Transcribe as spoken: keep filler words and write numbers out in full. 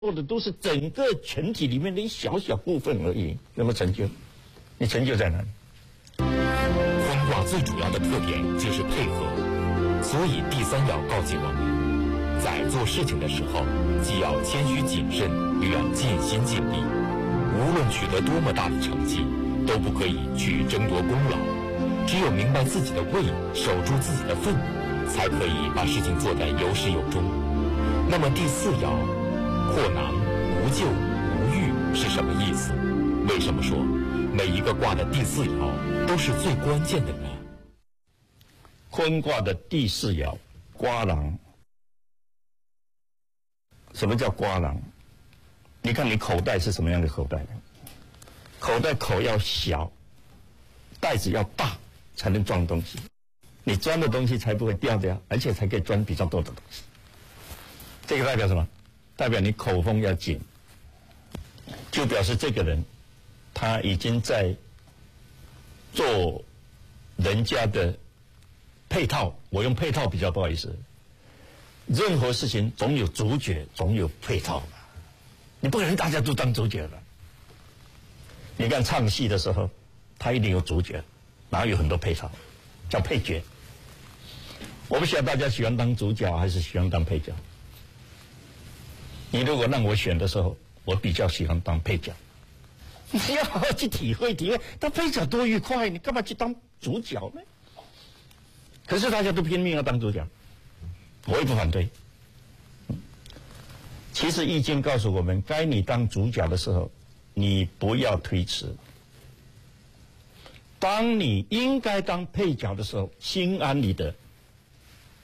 做的都是整个群体里面的一小小部分而已，那么成就，你成就在哪里？ 坤卦最主要的特点就是配合，所以第三爻告诫我们，在做事情的时候，既要谦虚谨慎，又要尽心尽力。无论取得多么大的成绩，都不可以去争夺功劳。只有明白自己的位，守住自己的分，才可以把事情做得有始有终。那么第四爻，阔囊、无咎、无欲是什么意思？为什么说每一个卦的第四爻都是最关键的呢？ 坤卦的第四爻，瓜囊。什么叫瓜囊？你看你口袋是什么样的口袋？口袋口要小，袋子要大，才能装东西。你装的东西才不会掉掉，而且才可以装比较多的东西。这个代表什么？代表你口风要紧，就表示这个人他已经在做人家的配套。我用配套比较不好意思。任何事情总有主角，总有配套嘛。你不可能大家都当主角的。你看唱戏的时候，他一定有主角，然后有很多配套，叫配角。我不晓得大家喜欢当主角还是喜欢当配角。你如果让我选的时候，我比较喜欢当配角。你要好好去体会体会，当配角多愉快，你干嘛去当主角呢？可是大家都拼命要当主角，我也不反对。其实《易经》告诉我们，该你当主角的时候，你不要推迟；当你应该当配角的时候，心安理得。